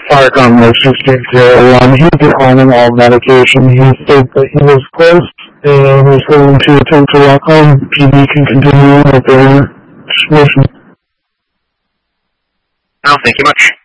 Firecom Nurse 601. He's been on all medication. He stated that he was close and was going to attempt to walk home. PD can continue with their mission. Oh, thank you much.